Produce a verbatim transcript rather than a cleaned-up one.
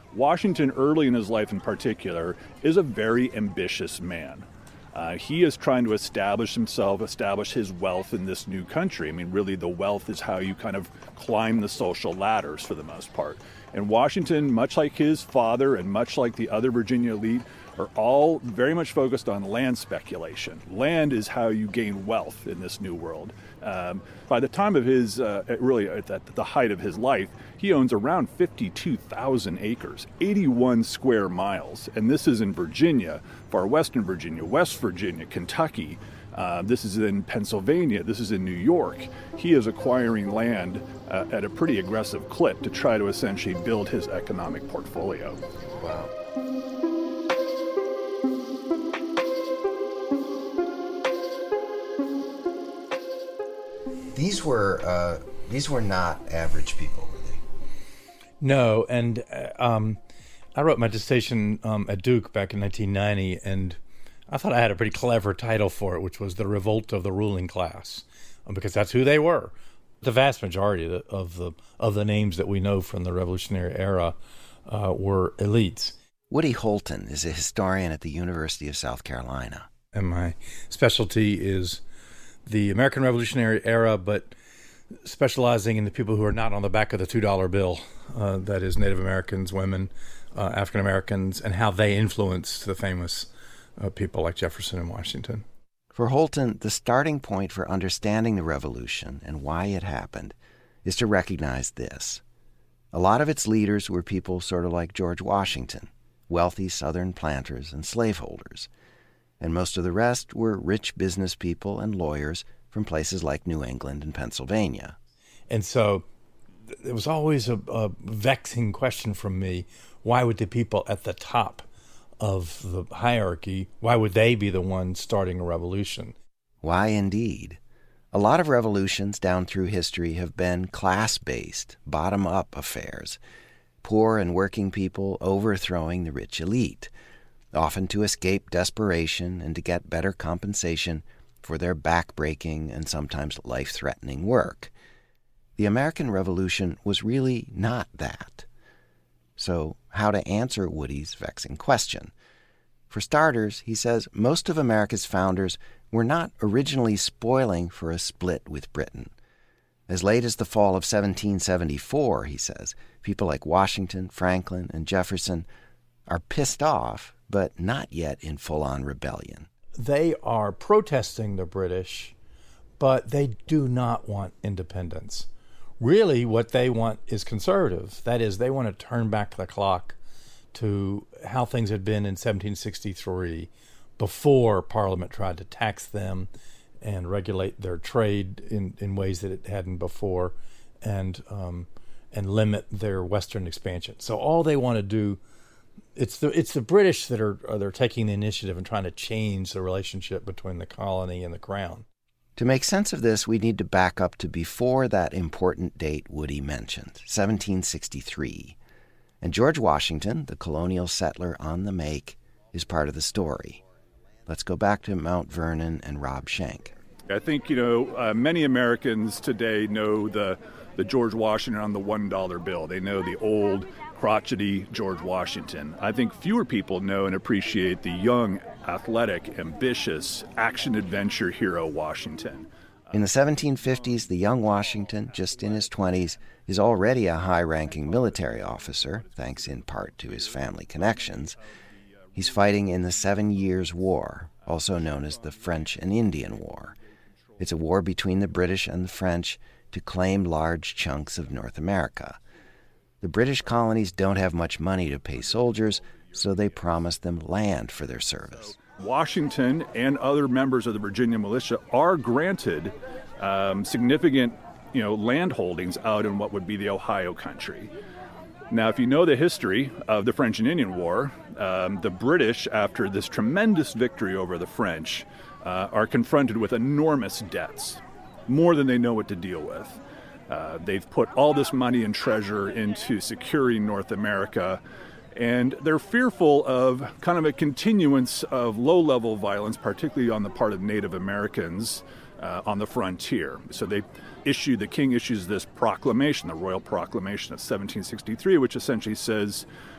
Washington, early in his life in particular, is a very ambitious man. Uh, he is trying to establish himself, establish his wealth in this new country. I mean, really, the wealth is how you kind of climb the social ladders for the most part. And Washington, much like his father and much like the other Virginia elite, are all very much focused on land speculation. Land is how you gain wealth in this new world. Um, by the time of his, uh, really at the height of his life, he owns around fifty-two thousand acres, eighty-one square miles. And this is in Virginia, far western Virginia, West Virginia, Kentucky. Uh, this is in Pennsylvania. This is in New York. He is acquiring land uh, at a pretty aggressive clip to try to essentially build his economic portfolio. Wow. These were uh, these were not average people, were they? No, and uh, um, I wrote my dissertation um, at Duke back in nineteen ninety, and I thought I had a pretty clever title for it, which was The Revolt of the Ruling Class, because that's who they were. The vast majority of the of the, of the names that we know from the Revolutionary era uh, were elites. Woody Holton is a historian at the University of South Carolina. And my specialty is the American Revolutionary era, but specializing in the people who are not on the back of the two dollar bill, uh, that is Native Americans, women, uh, African Americans, and how they influenced the famous uh, people like Jefferson and Washington. For Holton, the starting point for understanding the Revolution and why it happened is to recognize this. A lot of its leaders were people sort of like George Washington, wealthy Southern planters and slaveholders. And most of the rest were rich business people and lawyers from places like New England and Pennsylvania. And so it was always a, a vexing question from me, why would the people at the top of the hierarchy, why would they be the ones starting a revolution? Why indeed? A lot of revolutions down through history have been class-based, bottom-up affairs. Poor and working people overthrowing the rich elite, often to escape desperation and to get better compensation for their back-breaking and sometimes life-threatening work. The American Revolution was really not that. So, how to answer Woody's vexing question? For starters, he says most of America's founders were not originally spoiling for a split with Britain. As late as the fall of seventeen seventy-four, he says, people like Washington, Franklin, and Jefferson are pissed off, but not yet in full-on rebellion. They are protesting the British, but they do not want independence. Really, what they want is conservative. That is, they want to turn back the clock to how things had been in seventeen sixty-three, before Parliament tried to tax them and regulate their trade in, in ways that it hadn't before, and um, and limit their Western expansion. So all they want to do, it's the it's the British that are, are they're taking the initiative and trying to change the relationship between the colony and the crown. To make sense of this, we need to back up to before that important date Woody mentioned, seventeen sixty-three. And George Washington, the colonial settler on the make, is part of the story. Let's go back to Mount Vernon and Rob Schenck. I think, you know, uh, many Americans today know the, the George Washington on the one dollar bill. They know the old, crotchety George Washington. I think fewer people know and appreciate the young, athletic, ambitious, action-adventure hero Washington. In the seventeen fifties, the young Washington, just in his twenties, is already a high-ranking military officer, thanks in part to his family connections. He's fighting in the Seven Years' War, also known as the French and Indian War. It's a war between the British and the French to claim large chunks of North America. The British colonies don't have much money to pay soldiers, so they promise them land for their service. Washington and other members of the Virginia militia are granted um, significant, you know, land holdings out in what would be the Ohio country. Now, if you know the history of the French and Indian War, um, the British, after this tremendous victory over the French, uh, are confronted with enormous debts, more than they know what to deal with. Uh, they've put all this money and treasure into securing North America, and they're fearful of kind of a continuance of low-level violence, particularly on the part of Native Americans uh, on the frontier. So they issue, the king issues this proclamation, the Royal Proclamation of seventeen sixty-three, which essentially says,